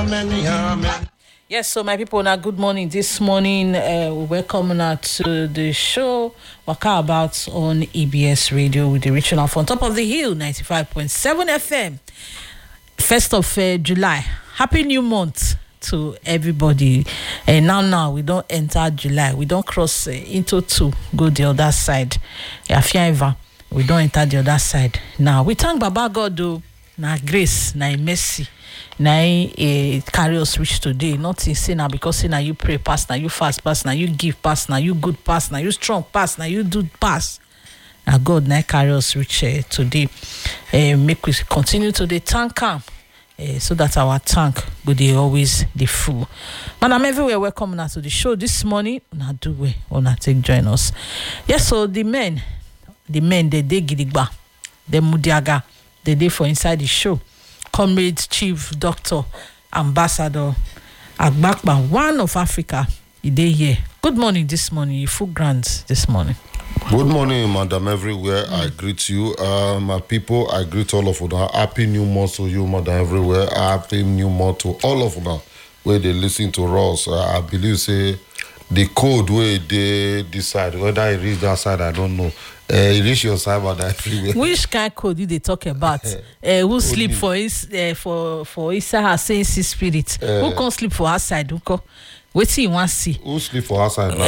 amen. Yes, so my people, now good morning. This morning, we welcome now to the show Waka About on EBS Radio with the regional on top of the hill, 95.7 FM. 1st of July. Happy new month to everybody. And now we don't enter July. We don't cross into 2, go the other side. We don't enter the other side. Now, we thank Baba God, though, na grace, na mercy. Now carry us reach today. Not in say now because say now you pray pass, now you fast pass, now you give pass, now you good pass, now you strong pass, now you do pass. Now God now carry us reach today. Make we continue to the tank camp so that our tank will be always the full. Madam, everywhere welcome now to the show this morning. Now do we wanna take join us? Yes, so the men they dey gidigba, the mudiaga, they dey for inside the show. Comrade Chief Doctor Ambassador Agbakpa, one of Africa, he dey here. Good morning this morning, full grant this morning. Good morning, madam, everywhere. I greet you. My people, I greet all of you. Happy new month to you, madam, everywhere. Happy new month to all of you where they listen to us. I believe, say, the code where they decide, whether it reach that side, I don't know. It reach your side, but everywhere. Which kind of code do they talk about? Who sleep for Isa saying spirit? Who can't sleep for her side? What see you want see? Who sleep for her side?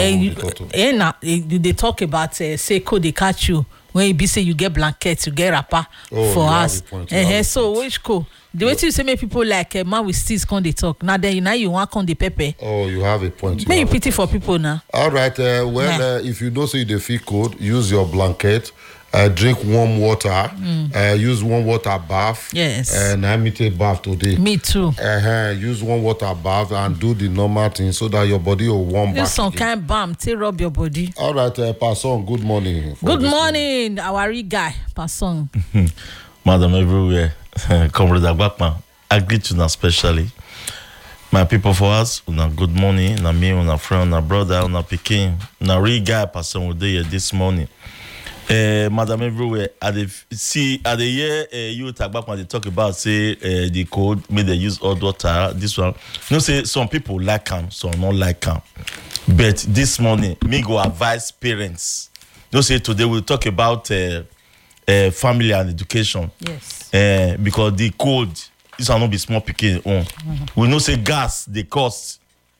They talk about say code they catch you when you be say you get blankets, you get wrapper for us. So which code? The way you say many people like man with steez can they talk now? Then you want con the pepper. Oh, you have a point. Maybe pity for people now. All right. If you don't see the feel code, use your blanket. Drink warm water. Use warm water bath. Yes. And I take bath today. Me too. Use warm water bath and do the normal thing so that your body will warm back. Use some kind balm to rub your body. All right, Passon. Good morning. Good morning, our guy, Passon. Madam, everywhere. Comrade Agbakpa, I greet you now especially. My people for us, una good morning, una me, una friend, una brother, una pikin, una real guy person with here this morning. Madam, everywhere, at the year you Agbakpa they talk about say the code, may they use hot water, this one. You know, say some people like them, some not like them. But this morning, me go advise parents. You know, say today we'll talk about family and education. Yes. Because the code, this will not be small picking on. We know say gas, they cost.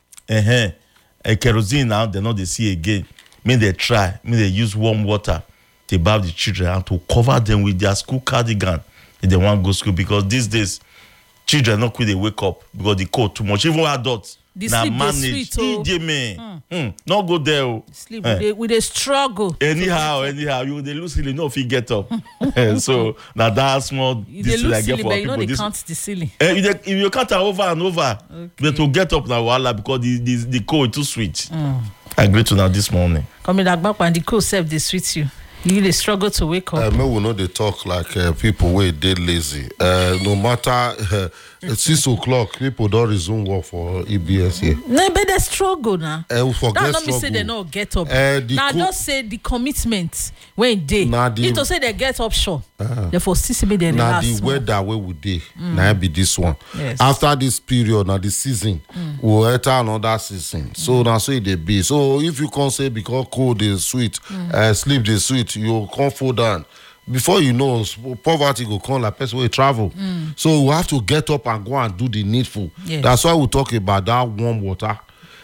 Kerosene now, they know they see again. May they try, may they use warm water to bath the children and to cover them with their school cardigan if they want to go school. Because these days, children not quick they wake up because the cold too much. Even adults. The now sleep manage. sweet, Not go there. Sleep with a struggle. Anyhow, you they lose ceiling, no if you get up. So now that small They lose ceiling, but you know they count the ceiling. If you count it over and over, but to get up now, voila, because the cold too sweet. I agree to now this morning. Coming back and the cold self they sweet you. You really struggle to wake up. Me will know they talk like people where they lazy. No matter 6 o'clock, people don't resume work for EBS here. No, but they struggle now. That's not me say they not get up. Now just say the commitment when they. If to say they get up sure. Therefore, see me they now relax. the weather where we dey. Now be this one. Yes. After this period, now the season, we'll enter another season. So now say they be. So if you can't say because cold is sweet, sleep is sweet, you can't fall down. Before you know, poverty will come like person will travel. So we have to get up and go and do the needful. Yes. That's why we talk about that warm water.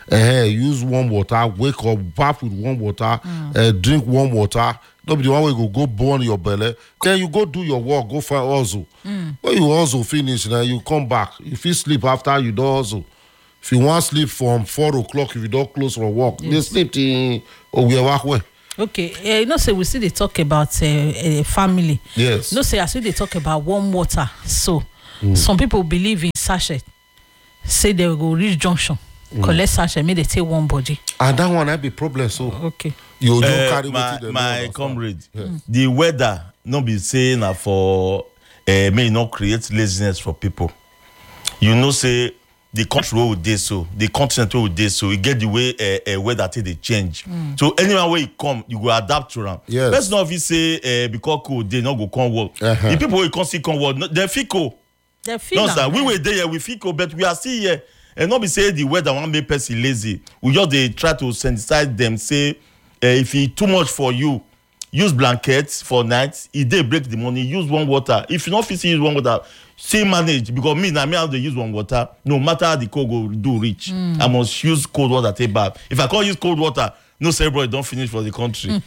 Use warm water, wake up, bath with warm water, drink warm water. Don't be the one way you go burn your belly. Then you go do your work, go find hustle. When you hustle finish, then you come back. If you sleep after you do hustle. If you want sleep from 4 o'clock, if you don't close from work, they sleep till we walk away. Okay, you know, say we see they talk about family. Yes. You know, say I see they talk about warm water. So some people believe in sachet. Say they will go reach junction, collect sachet, make they take one body. And that one I be problem. So okay, you carry my comrade. The weather not be saying for may not create laziness for people. You know, say the country where we dey so, the continent where we dey so, you get the way weather they change. So anywhere where you come, you go adapt to them. Yes. Let's not if say because cold they not go come work. The people who come see come work, they feel cold. They feel No, sir. am, We were there, we feel cold, but we are still here. And not be say the weather won't make person lazy. We just they try to sensitize them. Say if it too much for you, use blankets for night. If they break the money, use warm water. If you not fit use warm water, still manage because me have to use warm water. No matter how the cold go do reach, I must use cold water take bath. If I can't use cold water, no celebrate don't finish for the country.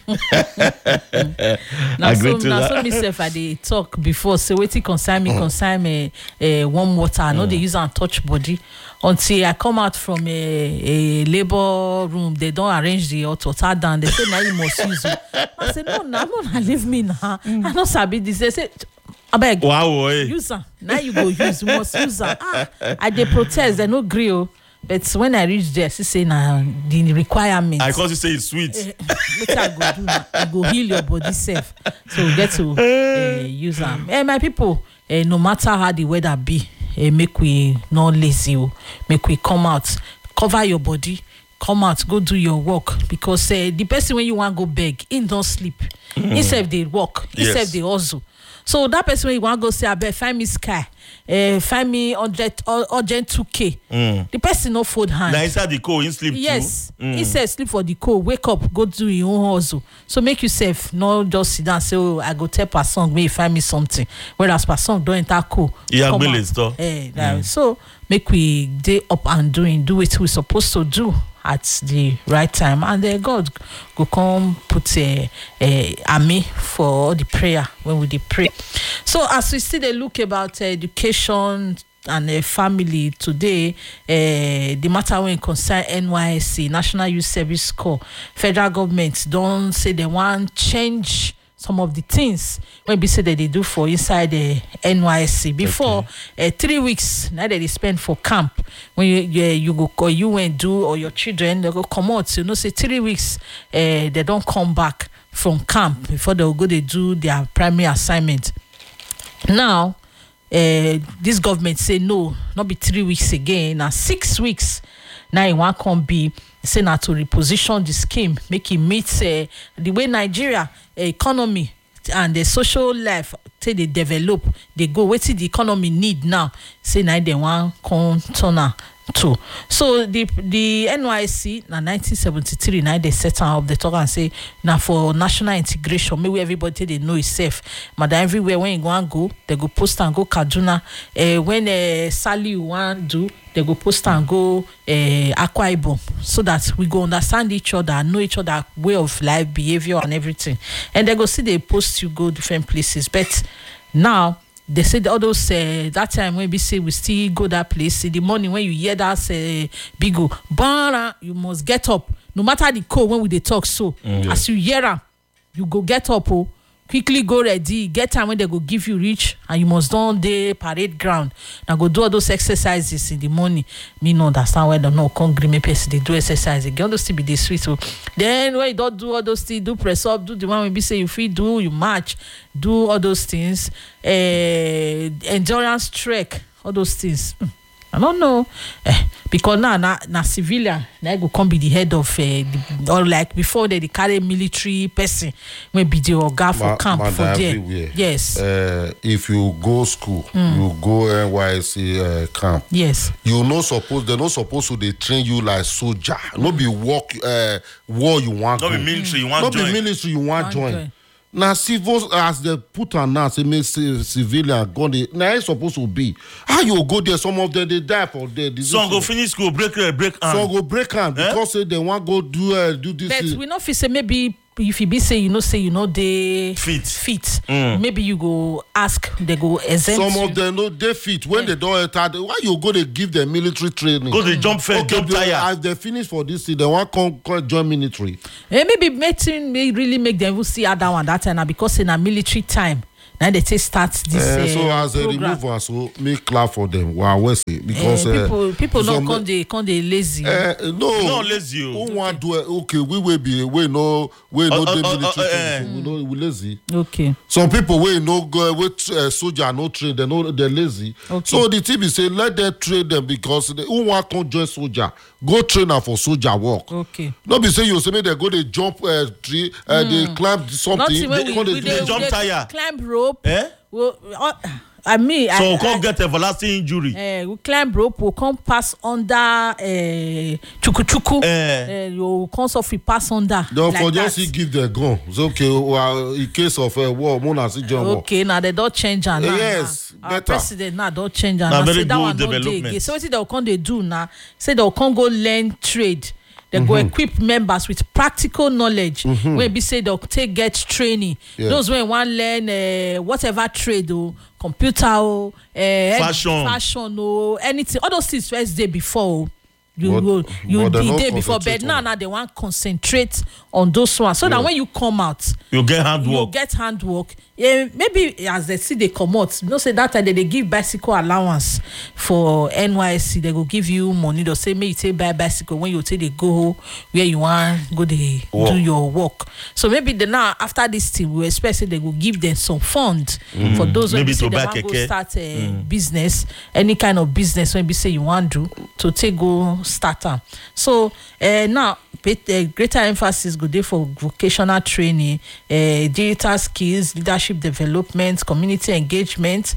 Now so myself I dey talk before say wetin concern me warm water. I know they use and touch body until I come out from a labor room. They don't arrange the hot water down. They say now you must use it. I say no, leave me now. I don't sabi this. They say abeg use am. Now you go use. You must use am. I dey protest. They no gree o. But when I reach there, she say na the requirement. I cause you say it's sweet. What I go do now? You go heal your body self. So we get to use them. My people, no matter how the weather be, make we not lazy. Make we come out, cover your body, come out, go do your work. Because the person when you want go beg, in don't sleep. Instead they work, instead they hustle. So that person when you want go say, I bet find me sky. Find me urgent 2K. The person no fold hand. Now inside the cold, in sleep yes. too. He said sleep for the cold, wake up, go do your own hustle. So make yourself not just sit down and say, oh, I go tell per song, may find me something. Whereas per song don't enter cold. Yeah, store. So make we day up and do what we supposed to do at the right time, and God go come put a army for all the prayer when we pray. So as we see the look about education and family today, the matter when concern NYSC, National Youth Service Corps, federal government don't say they want change some of the things when we say that they do for inside the NYSC. Before 3 weeks, now that they spend for camp, when you go or you and do or your children they go come out. So, say 3 weeks, they don't come back from camp before they go they do their primary assignment. Now, this government say no, not be 3 weeks again, now 6 weeks. Now it won't come be say now to reposition the scheme, make it meet the way Nigeria economy and the social life till they develop, they go what the economy need now. Say now they want come turn to. So the NYSC na 1973 now they set up the talk and say now for national integration, maybe everybody they know itself. But everywhere when you go, they go post and go Kaduna. When Sally want do, they go post and go Akwa Ibom, so that we go understand each other, know each other way of life, behavior and everything. And they go see they post you go different places. But now they said all those that time when we say we still go that place in the morning when you hear that bigo bana, you must get up no matter the code when we they talk. So as you hear them, you go get up, quickly go ready, get time when they go give you reach, and you must don the parade ground. Now go do all those exercises in the morning. Me no understand why they no come green me person they do exercise again. All those still be the sweet. So then when you don't do all those things, do press up, do the one when be say you free, do you march, do all those things, endurance trek, all those things. I don't know, because now na civilian, now go come be the head of or like before they carry military person when be the oga for camp for there. Everywhere. Yes. If you go school, you go NYSC camp. Yes. They're not supposed to they train you like soldier. No be war you want. Not be military you want Not join. be military you want join. Now civil as they put on now say make civilian go there. Now it's supposed to be. How you go there? Some of them they die for there. Some go finish school, break hand. Some go break hand because say they want go do this. But we not feel say maybe if you be say you know they fit. Maybe you go ask, they go exempt. Some of them know they fit when they don't enter. Why you go to give them military training? Go to jump fence, jump tire. As they finish for this thing, they want come join military. Maybe may really make them even see that one that time now because in a military time. Now they take start this so as a remover, so make clap for them. Wow, what's it? Because people not come they lazy. No lazy. Who want do it? Okay, we will be we no the military. So we lazy. Okay. Some people we no go with soldier no train. They're lazy. Okay. So the team is say let them train them because who want come join soldier go train her for soldier work. Okay. Not be say you say they go they jump tree they climb something. They jump tire. climb rope. Eh? Well, I mean, So we can't get everlasting injury. we climb rope, we can't pass under chuku. You can't suffer pass under. Don't like for just that. give the gun. It's okay. Well, in case of a war, Mona see John war. Okay, now they don't change now. Yes, Our better. president now don't change Now now. very Say that good one no dey development. again. So what they can't they do now? Say they can't go learn trade. They go equip members with practical knowledge. When be say they'll take get training. Yeah. Those when want learn whatever trade or computer or fashion or anything. All those things first day before. You But they the don't day before, concentrate but now on it. they want concentrate on those ones so that when you come out, You get you handwork. get handwork. Maybe as they see they come out, you know, say that time they give bicycle allowance for NYSC. They go give you money. They'll say, may you take buy bicycle when you take they go where you want, go they do your work. So maybe they now after this thing, we expect say they will give them some fund for those when Maybe be say to they buy want go keke. start a business, any kind of business when be say you want do to take go start am. So now greater emphasis go there for vocational training, digital skills, leadership development, community engagement.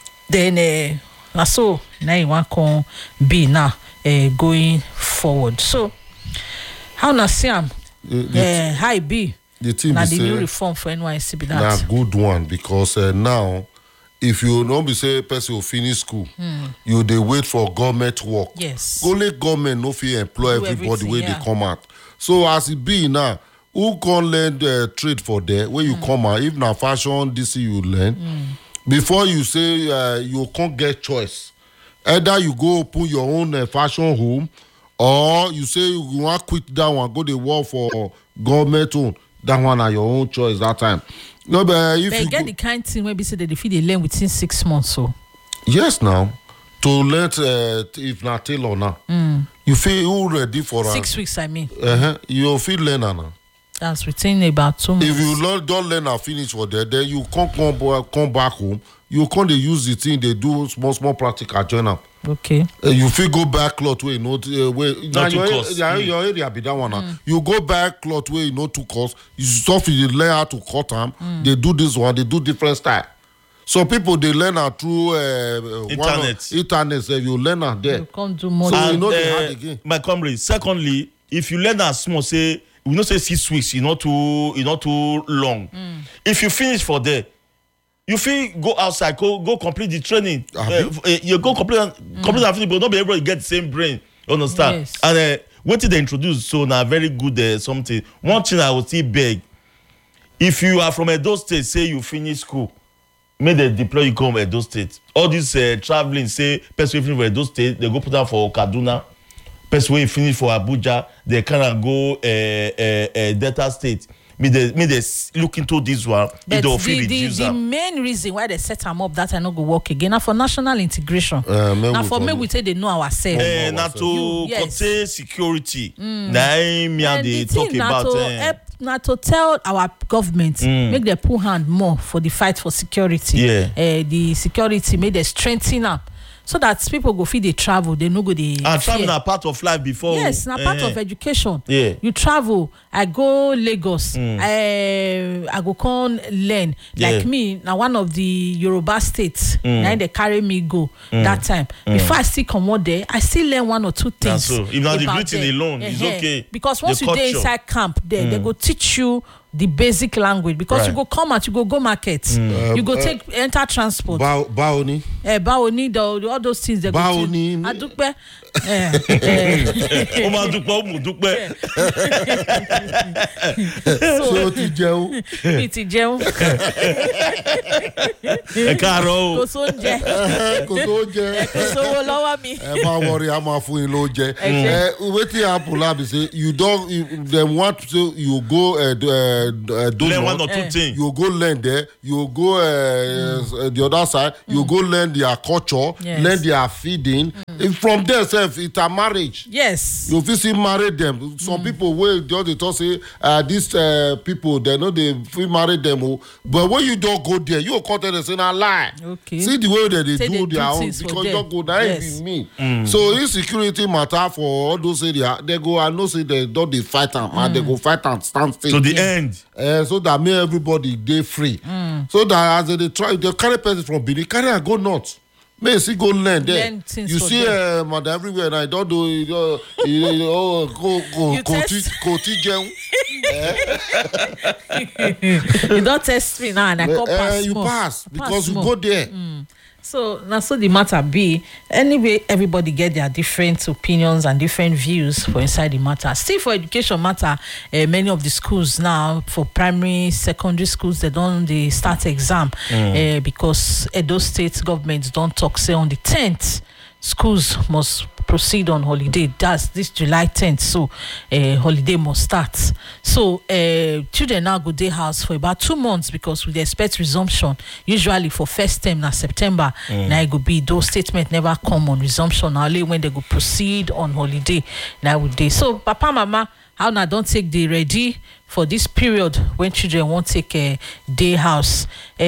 Then so now you want to be now going forward. So how na see am? How e be? The team Na be the new say reform for NYSC be na that. good one because now if you don't be say person will finish school, you dey wait for government work. Yes. Only government no fit employ Do everybody everything, wey yeah. dey come out. So as it be now, who can learn the trade for there when you come out? If na fashion, this you learn. Before you say you can't get choice. Either you go open your own fashion home, or you say you want quit that one, go to work for government own. That one are your own choice that time. No, but if But you get go, the kind thing where be say that they fit dey learn within 6 months. So yes now to let if na tailor now, you feel ready for 6 weeks, I mean. you feel learner now. That's within about 2 months. If you don't learn and finish for there, then you can't come back home. You can't use the thing they do small practical journal. Okay. You feel go back cloth where you know where Not too cost. your area be that one now. You go back cloth where you know too cost. You stuff you learn how to cut them. They do this one. They do different style. So people they learn how through internet. So you learn how there. You can't do more. So than- you know they hard again. My comrade, secondly, if you learn as small, say we not say 6 weeks, you not too long. If you finish for there, you feel go outside, go complete the training. You go complete and finish, but not be able to get the same brain. You understand? Yes. And what did they introduce? So now very good something. One thing I would still beg, if you are from Edo State, say you finish school, may they deploy you come Edo State. All this traveling, say person finish for Edo State, they go put down for Kaduna. Person wey finish for Abuja, they kind of go Delta State. Me they look into this one. But It will feel the reduce am. main reason why they set them up that I not go work again now for national integration. Now for me we say they know ourselves. Na to Yes. contain security. Na me and they the talk thing na about. to help na to tell our government make them put hand more for the fight for security. Yeah. The security make them strengthen up so that people go feel they travel they no go they. And travel na part of life before. Yes, na part of education. Yeah. You travel, I go Lagos, I go come learn. Like Yeah. me, now one of the Yoruba states, now they carry me go that time. Before I still come out there, I still learn one or two things. so. If not the about greeting them. alone, it's okay. Because once The you dey culture. inside camp there, they go teach you the basic language. Because you Right. go come out, you go market, you go enter transport. Baoni. Báwo ni all those things they go Báwo teach. ni? Adúpẹ́. Ó máa dúpẹ́, ó mú dúpẹ́. Ṣé o ti jẹun? Mi ti jẹun. Ẹ káàárọ̀ Kò o. sóúnjẹ. Kò tó jẹ. Kò sówó lọ́wọ́ mi. Ẹ máa worry, a máa fún yín ló jẹ. Okay. Wetin happen na be say you don dem want say you go Learn one or two things. you go learn there, you go the other side, you go learn their culture, Yes. learn their feeding. From there, say self intermarriage. Yes. You fit see marry them. Some people wey just dey talk say these people they know they fit marry them o. But when you don't go there, you go come tell them say na lie. Okay. See the way that they Say do they their do own things for because you them. don't go na it Yes. be me. So insecurity matter for all those area. They go I know say they don't dey fight am and they go fight and stand still. To the end. So that make everybody dey free. So that as they try, they carry person from Benin, carry and go north. May you see go learn there. Learn things You for see, madam everywhere, and I don't do go You test- koti jẹun. You don't test me now, and I come pass You small. pass because you small. go there. So now, so the matter be anyway. Everybody get their different opinions and different views for inside the matter. Still, for education matter, many of the schools now for primary, secondary schools they start exam because Edo State government don't talk say on the 10th schools must proceed on holiday. That's this July 10th. So holiday must start. So children now go day house for about 2 months because we expect resumption. Usually for first term na September. Now it go be those statements never come on resumption. Only when they go proceed on holiday. Now would they. So Papa Mama, how now don't take the ready for this period when children won't take a day house.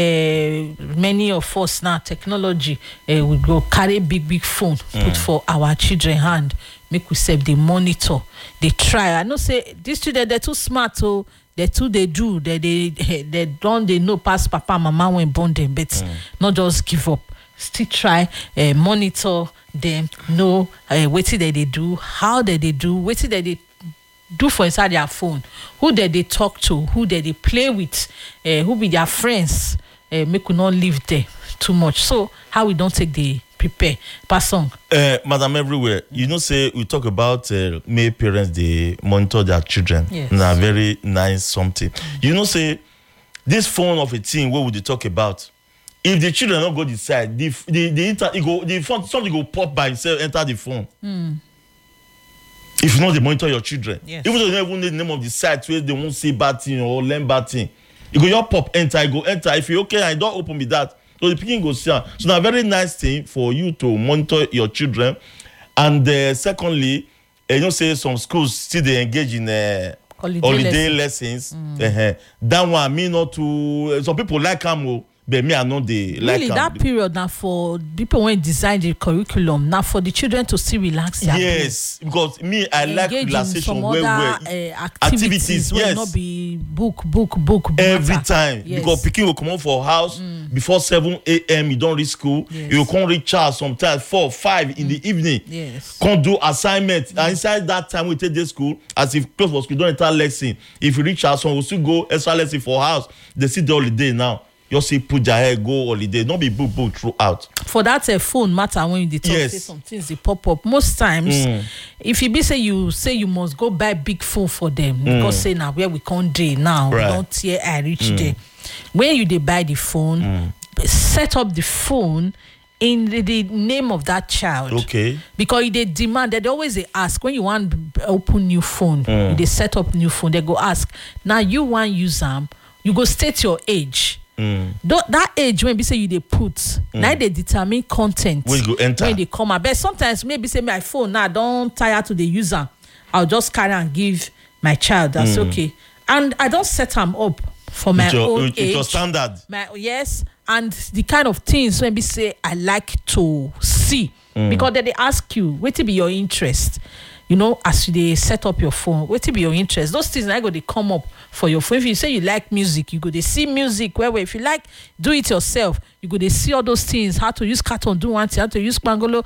Many of us now technology we go carry big phone put for our children hand, make we save the monitor, they try. I know say these children they're too smart, oh they too they do they don't they know past Papa Mama when born them, but not just give up, still try monitor them, know what they do, how they do, what they do for inside their phone, who they talk to, who they play with, who be their friends, make we not live there too much. So how we don't take the prepare pass on. Madam everywhere, you know say we talk about may parents they monitor their children. Yes. Na very nice something. You know say this phone of a thing what would they talk about? If the children don't go decide, the phone something go pop by itself enter the phone. If you know they monitor your children, Yes. even though they don't even know the name of the site where they won't see bad thing or learn bad thing, you go your pop enter, you go enter. If you okay, I don't open with that. So the picking goes down. So now very nice thing for you to monitor your children. And secondly, you know say some schools still they engage in holiday lessons. That one me not to some people like them. But me, I know they like Really, that period now for people when design the curriculum now for the children to still relax their yes, because me I like engage in relaxation some well. other activities will yes. not be book Every matter. time. Yes. Because pikin will come out for house before 7 a.m. You don't reach school. Yes. You can't reach house sometimes 4, 5 in the evening. Yes. Can't do assignment. And inside that time we take the school as if close for school, don't enter lesson. If you reach house, some will still go extra lesson for house. They see the holiday now. You see put your hair, go holiday. Don't be book throughout. For that phone matter when you talk, Yes. say some things they pop up. Most times, if you say you must go buy big phone for them because say now where we can't do now, Right. we don't hear I reach there. When you they buy the phone, set up the phone in the name of that child. Okay. Because they demand, they always they ask when you want open new phone, they set up new phone, they go ask. Now you want use them, you go state your age. That age when be say you they put now they determine content When you go enter. when they come out. But sometimes maybe say my phone now don't tire to the user. I'll just carry and give my child. That's okay. And I don't set them up for my own with age. your standard. Yes, and the kind of things when we say I like to see because then they ask you what to be your interest. You know, as they set up your phone, what to be your interest? Those things now go they come up for your phone. If you say you like music, you go they see music. Where if you like do it yourself, you go they see all those things. How to use carton, do one thing. How to use Pangolo,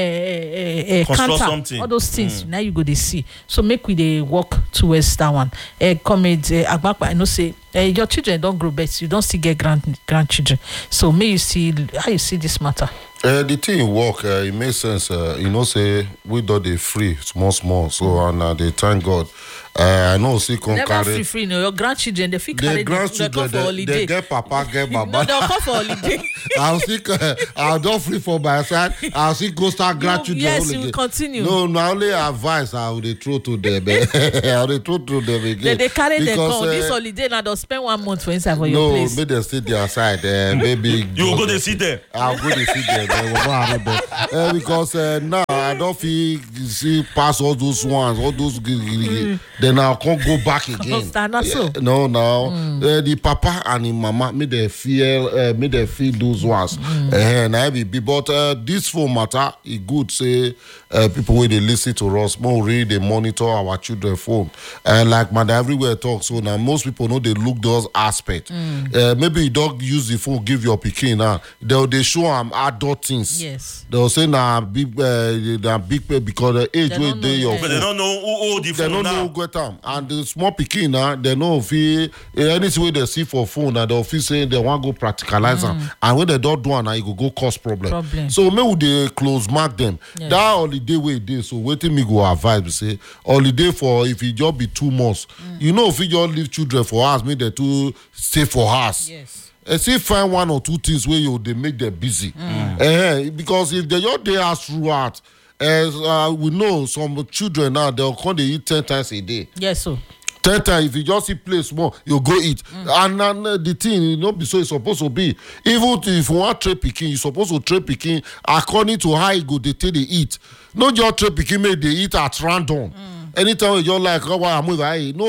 Construct counter, something. all those things. Now you go they see. So make we they walk towards that one. Comrade Agbakpa, I know say your children don't grow better. You don't still get grandchildren. So may you see how you see this matter. The thing work, it makes sense. You know, say we do the free small. So and they thank God. I know see come Never carry. free, no. Your grandchildren, they fit carry The grandchildren, for holiday. they get papa, get No, mama. they'll come for holiday. I'll don't free for my side. I'll see go start grandchildren. Yes, only you will again. continue. No, not only advice I will throw to them. I will throw to them again. They carry them Because, come. This holiday, now they'll spend 1 month for inside for your no, place. make them sit their side. Maybe You go to see them. I'll go to see them. They will not have them. Because now I don't feel see pass all those ones, all those. Then I can't go back again. No, the papa and the mama make them feel those ones. And I be but this phone matter it good say people when they listen to us more really they monitor our children phone. Like Madam everywhere talk so now most people know they look those aspects. Maybe you don't use the phone give your pikin now they show them adult things. Yes. They'll say big because the age where they your But they don't know who the they phone don't now. know who get them. And the small pikin now they know if anything way they see for phone and they'll feel saying they want to go practicalize them. And when they don't do it now it go cause problem. So maybe they close mark them. Yes. That holiday way day so waiting me go advise me say holiday for if it just be 2 months. You know if you just leave children for us make them to stay for us. Yes. See find 1 or 2 things where you they make them busy. Because if they just they ask throughout as we know some children now they'll come they eat 10 times a day. Yes, so 10 times if you just see play small you go eat. And the thing you know be so it's supposed to be even if you want trade pikin you supposed to trade pikin according to how you go they take they eat. Not just trade pikin make they eat at random. Anytime you just like I'm with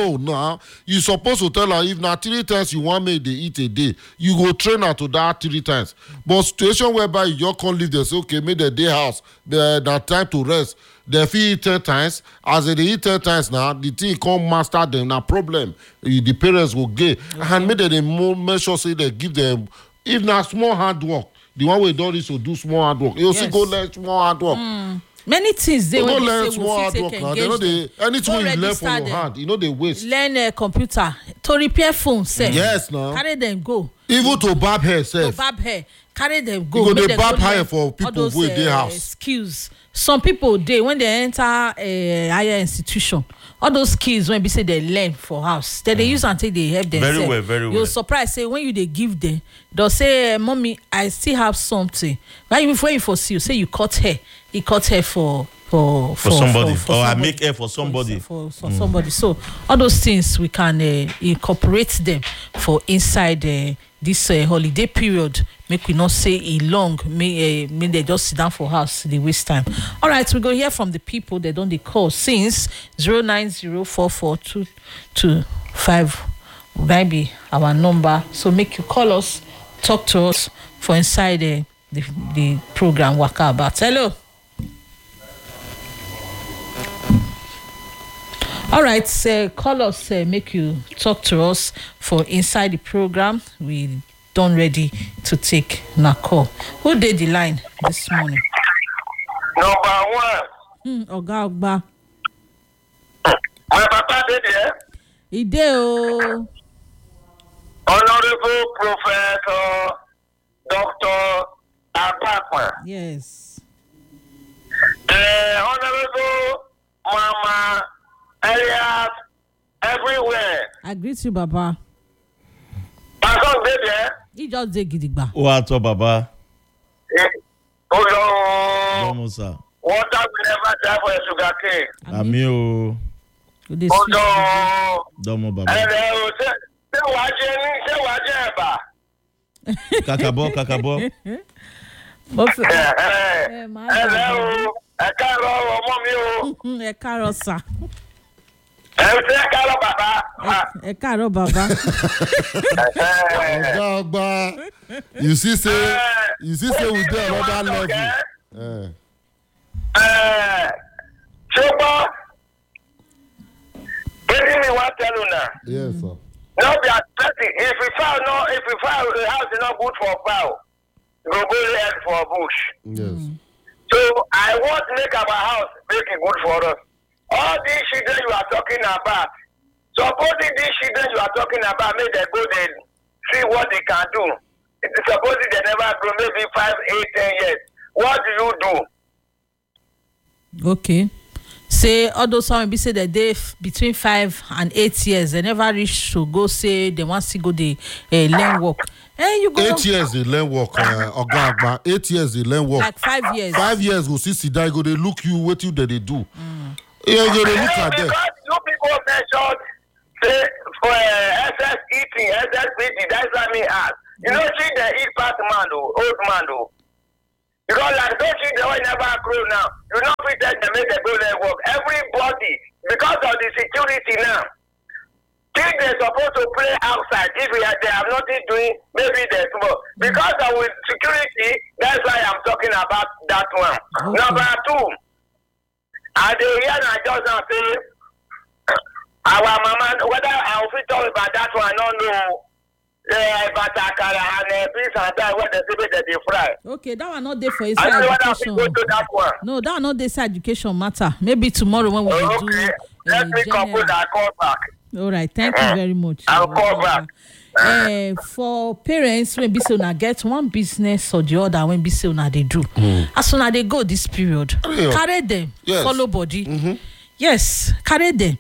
no you supposed to tell her if na 3 times you want make they eat a day you go train her to that 3 times. But situation whereby you just can't leave them say okay make the day house that time to rest. They feel eat 10 times. As they eat 10 times now, the thing can't master them. Now problem, the parents will get. And make them make sure say they give them, if not small hard work, the one we don't to do small hard work. You see go learn small hard work. Many things they go when learn they say small hard work now. They know they anything you learn from your hand, you know they waste. Learn a computer to repair phone self. Yes, now. Carry them go. Even to barb hair self. To barb hair. Carry them go. You go they barb hair for people who in their house. Skills. Some people they when they enter a higher institution, all those skills when we say they learn for house, they use until they help themselves. Very well. You're surprised say when you they give them, they'll say, "Mommy, I still have something." Right before you foresee, you say you cut hair. He cut hair for somebody. For I somebody. make hair for somebody. For somebody. So all those things we can incorporate them for inside this holiday period. Make we not say a long. May they just sit down for house. They waste time. All right, we go hear from the people. They don't they call since 090442225 might be our number. So make you call us, talk to us for inside the program. Waka about. Hello. All right, call us, make you talk to us for inside the program. We done ready to take na call. Who did the line this morning? Number 1. Oga. My papa did there. He did. Honorable Professor Dr. Apapa. Yes. Honorable Mama Elias everywhere. I greet you, Baba. My son did there. He just did gidigba. What up, Baba? Hello. Vamos sir. Water will never die for a sugar cane. Ami o. Hello. Domo Baba. Hello. Ṣé wàá jẹ ẹ̀bà? Kakabo. Hello. Ẹ káàárọ̀ ọmọ mi o. Ẹ káàárọ̀ sà. Ẹ káàárọ̀ bàbá. Ẹ káàárọ̀ bàbá. Ọgbà. You see say we dey another level. Ṣùgbọ́n wetin me wan tell una. Yes, sir. No be expecting if we file the house is not good for fowl, we go head for bush. Yes. So I want to make our house make it good for us. All these children you are talking about, supposing these children you are talking about, make them go and see what they can do. Supposing they never grow, maybe 5, 8, 10 years. What do you do? Okay. say all those one be say that they between 5 and 8 years they never reach to go say they want to go the learn work. You go 8 years they learn work. Oga Agba, 8 years they learn work. like 5 years. 5 years go see Sidai go they look you what you they do. Yeah, you they look at them. Because you people measured say for SS eating, SS eating, that's what I mean ask. You know, see the eat part man though, old man though. Because like don't see the one never grow now. You not pretend to make a go there work. Everybody, because of the security now, think they're supposed to play outside. If they have nothing doing, maybe they're small. Because of with security, that's why I'm talking about that one. Okay. Number two, and the here I just now say our mama, whether I'll fit talk about that one, I don't know. But Akara and peace and that what they say that they fry. Okay, that one not there for I don't know whether I education. go to that one. No, that one not there for education matter. Maybe tomorrow when we will do. Okay, let me compose that call back. All right, thank you very much. I'll call back. For parents when be say una get one business or the other when be say una they do. As soon as they go this period, Yeah. carry them, Yes. follow body. Yes, carry them.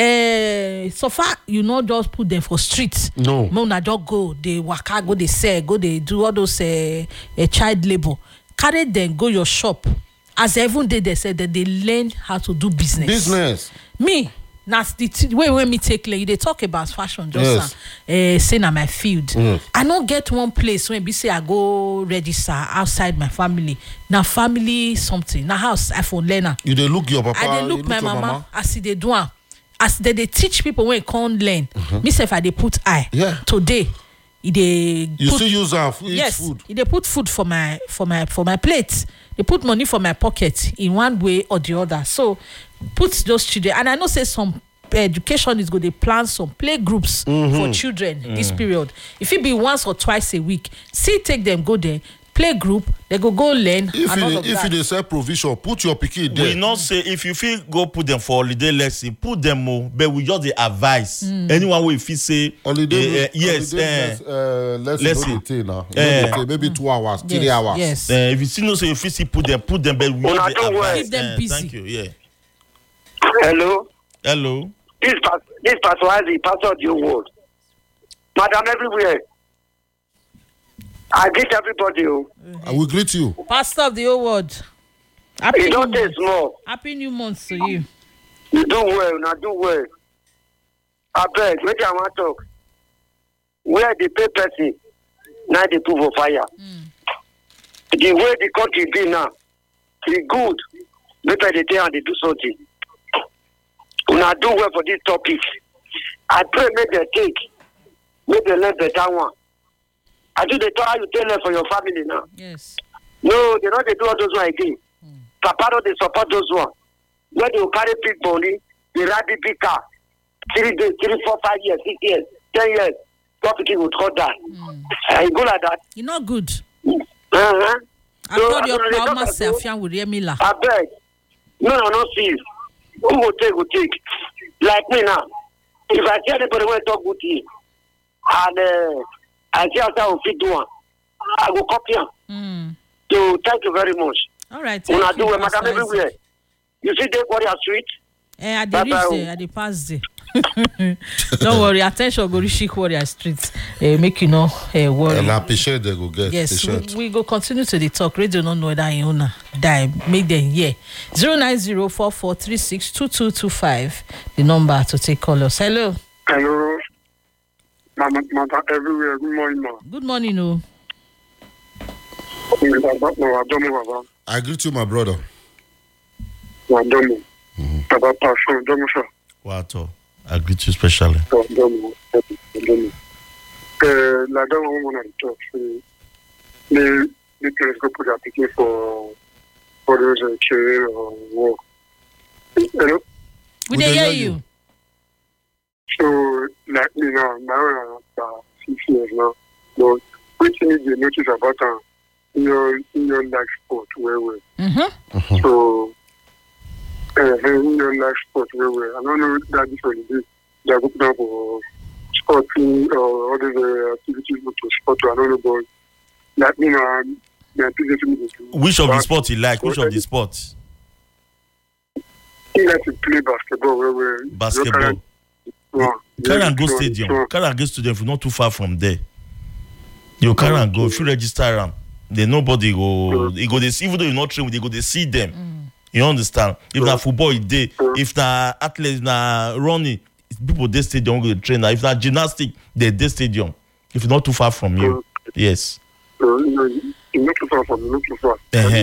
So far you not just put them for street. No. Una just go, they waka, go they sell, go they do all those child labor. Carry them, go your shop. As even they said that they learn how to do business. Business. Me, that's the way when me take like they talk about fashion just say na my field. I don't get one place when be say I go register outside my family. Now family something. Now house I for learner. You they look your papa. I dey you look my your mama as see they do am. As they teach people when can't learn. Me say if I dey put eye. Yeah. Today, they You put, still use that eat yes, food. they put food for my plate. They put money for my pocket in one way or the other. So put those children, and I know say some education is going to plan some play groups for children this period. If it be once or twice a week, see take them go there, play group, they go learn. If you sell provision, put your pikin there. We not say if you feel go put them for holiday lesson, put them more, but we just the advice. Anyone will feel say Holiday, yes, lesson. Maybe 2 hours, 3 hours. Yes. if you see no say if you see put them, but we Una just the do well. advice. Keep them busy. Thank you. Yeah. Hello. Hello. This Pastor Isaac, pastor of your word. Madam everywhere. I greet everybody. I will greet you. Pastor of the whole world. Happy You new don't take month. small. Happy new month to you. You do well, now do well. I beg, wait I want to talk. Where the pay person, now they put for fire. The way the country be now, it's good. Maybe they tell and they do something. Una do well for this topic. I pray make they take, make they learn better one. I do the talk how you tell them for your family now. Yes. No, they don't they do all those one again. Papa don't they support those one. When they will carry big money, they ride the big car. 3 days, 3, 4, 5 years, 6 years, 10 years. Property would cut down. You go like that. You're not good. Uh-huh. I thought your mama say Afian would hear me laugh. I beg. No, see. Who will take, will take. Like me now. If I see anybody want to talk good thing, and I see how I will fit do one, I will copy him. So thank you very much. All right. When I Thank do you, it, madam, Pastor everywhere. Isaac. You see the warrior street? I dey reach there, I dey pass there. Don't worry, attention go reach Warrior Street. Make you know worry. And I appreciate they go get. Yes, Patient. we go continue to the talk. Radio no know whether you wanna die. Make them hear. 09044362225. The number to take call us. Hello. Hello. Mama everywhere. Good morning, ma. Good morning, no. I greet you, my brother. Baba Passion, sir. Wato. I greet you specially. La dame woman I talk. The parents go put application for those career or work. Hello. We dey hear you. So like me now, now 6 years now. But which you need to notice about in your life sport where we. So in your life sport where we. I don't know that this one is they are going down for sporting or other activities to sport. I don't know, but like me now, Which of the sport you like? Which of the sports? he like to play basketball where Basketball. Carry and go stadium. Carry and go stadium if you're not too far from there. You carry and go. If you register around, then nobody go. You go. They see, even though you're not trained, they go. They see them. You understand? If na football, it day. If na athletes, na running, people they stadium go to train. If na gymnastic, they stadium. If you're not too far from you, yes. You're not too far from you. Not too far.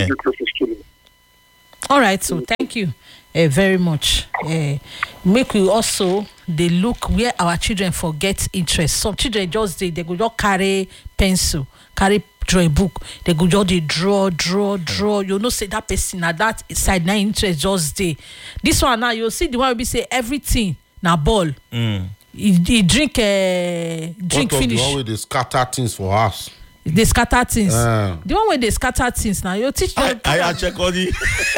All right, so thank you very much. Make we also they look where our children forget interest. Some children just they go just carry pencil, carry draw a book. They go just they draw. You know, say that person at that side now interest just they. This one now you see the one will be say everything na ball. He drink finish. The one where they scatter things for us. They scatter things. The one where they scatter things now, you teach them. I check on it.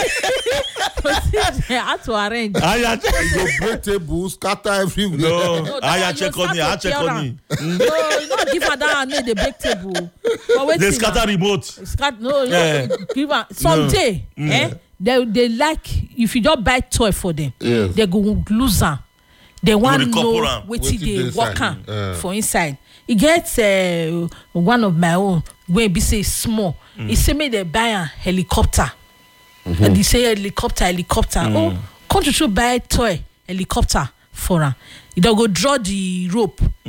How to arrange. You break table, scatter everywhere. No, I check on it. I check on it. No, you don't give her that and make the break table. They scatter remote. No, give her someday. They like if you don't buy toy for them, they go lose them. They want to know what they work on for inside. He gets one of my own where be say small. He say me they buy a helicopter. And he say helicopter. Oh, can't you buy a toy helicopter for her? He don't go draw the rope.